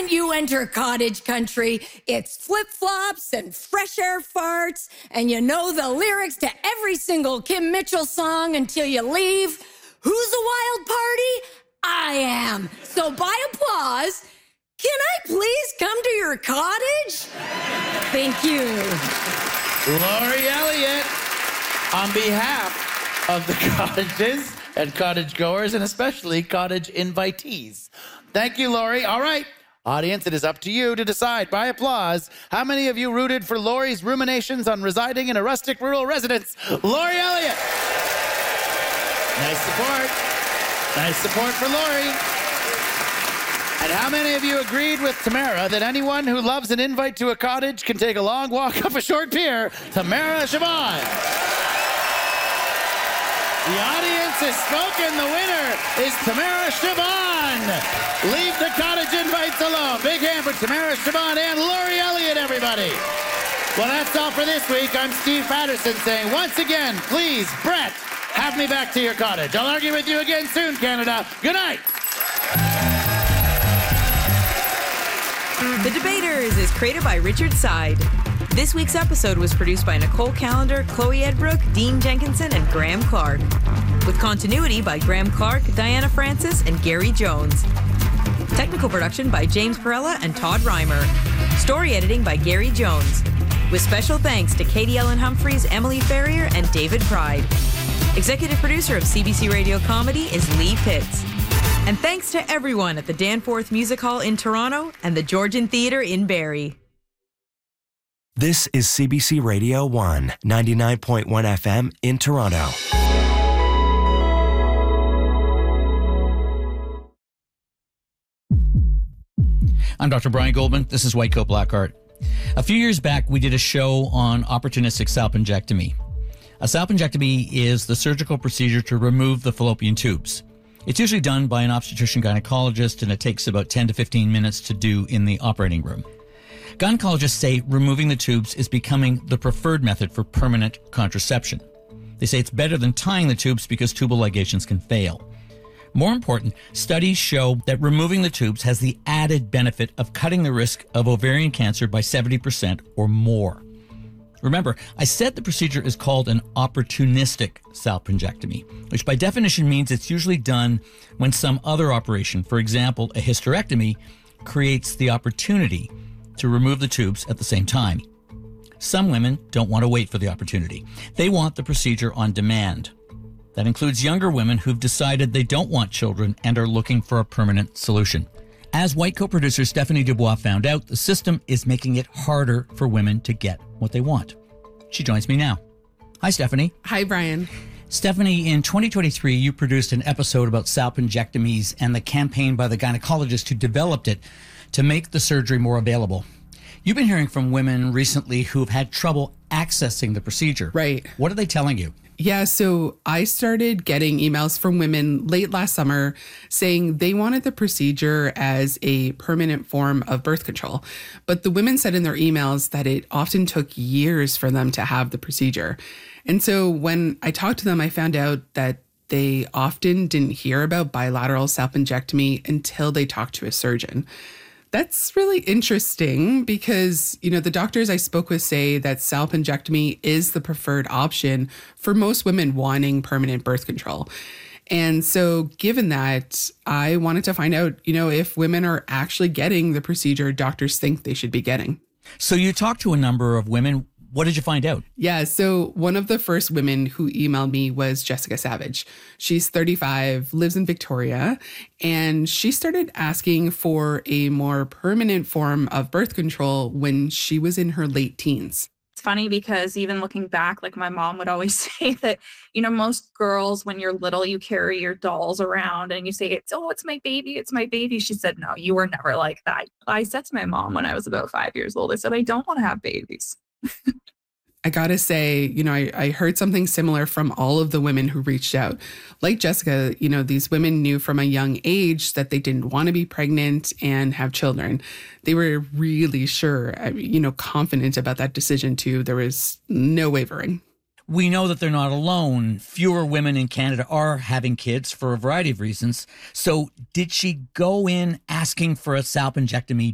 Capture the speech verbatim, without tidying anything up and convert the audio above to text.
moment you enter cottage country, it's flip-flops and fresh air farts, and you know the lyrics to every single Kim Mitchell song until you leave. Who's a wild party? I am. So by applause, can I please come to your cottage? Thank you. Lori Elliott, on behalf of the cottages and cottage goers, and especially cottage invitees. Thank you, Lori. All right, audience, it is up to you to decide by applause how many of you rooted for Lori's ruminations on residing in a rustic rural residence. Lori Elliott. Nice support. Nice support for Lori. And how many of you agreed with Tamara that anyone who loves an invite to a cottage can take a long walk up a short pier? Tamara Siobhan. The audience has spoken. The winner is Tamara Siobhan. Leave the cottage invites alone. Big hand for Tamara Siobhan and Lori Elliott, everybody. Well, that's all for this week. I'm Steve Patterson saying once again, please, Brett, have me back to your cottage. I'll argue with you again soon, Canada. Good night. The Debaters is created by Richard Side. This week's episode was produced by Nicole Callender, Chloe Edbrook, Dean Jenkinson, and Graham Clark. With continuity by Graham Clark, Diana Francis, and Gary Jones. Technical production by James Perella and Todd Reimer. Story editing by Gary Jones. With special thanks to Katie Ellen Humphreys, Emily Ferrier, and David Pride. Executive producer of C B C Radio Comedy is Lee Pitts. And thanks to everyone at the Danforth Music Hall in Toronto and the Georgian Theatre in Barrie. This is C B C Radio one, ninety-nine point one F M in Toronto. I'm Doctor Brian Goldman. This is White Coat Black Art. A few years back, we did a show on opportunistic salpingectomy. A salpingectomy is the surgical procedure to remove the fallopian tubes. It's usually done by an obstetrician gynecologist, and it takes about ten to fifteen minutes to do in the operating room. Gynecologists say removing the tubes is becoming the preferred method for permanent contraception. They say it's better than tying the tubes because tubal ligations can fail. More important, studies show that removing the tubes has the added benefit of cutting the risk of ovarian cancer by seventy percent or more. Remember, I said the procedure is called an opportunistic salpingectomy, which by definition means it's usually done when some other operation, for example, a hysterectomy, creates the opportunity to remove the tubes at the same time. Some women don't want to wait for the opportunity. They want the procedure on demand. That includes younger women who've decided they don't want children and are looking for a permanent solution. As White Coat producer Stephanie Dubois found out, the system is making it harder for women to get what they want. She joins me now. Hi, Stephanie. Hi, Brian. Stephanie, in twenty twenty-three, you produced an episode about salpingectomies and the campaign by the gynecologist who developed it to make the surgery more available. You've been hearing from women recently who've had trouble accessing the procedure. Right. What are they telling you? Yeah, so I started getting emails from women late last summer saying they wanted the procedure as a permanent form of birth control. But the women said in their emails that it often took years for them to have the procedure. And so when I talked to them, I found out that they often didn't hear about bilateral salpingectomy until they talked to a surgeon. That's really interesting because, you know, the doctors I spoke with say that salpingectomy is the preferred option for most women wanting permanent birth control. And so given that, I wanted to find out, you know, if women are actually getting the procedure doctors think they should be getting. So you talked to a number of women. What did you find out? Yeah, so one of the first women who emailed me was Jessica Savage. She's thirty-five, lives in Victoria, and she started asking for a more permanent form of birth control when she was in her late teens. It's funny because even looking back, like my mom would always say that, you know, most girls, when you're little, you carry your dolls around and you say, it's, oh, it's my baby, it's my baby. She said, no, you were never like that. I said to my mom when I was about five years old, I said, I don't want to have babies. I gotta say, you know, I, I heard something similar from all of the women who reached out. Like Jessica, you know, these women knew from a young age that they didn't want to be pregnant and have children. They were really sure, you know, confident about that decision too. There was no wavering. We know that they're not alone. Fewer women in Canada are having kids for a variety of reasons. So did she go in asking for a salpingectomy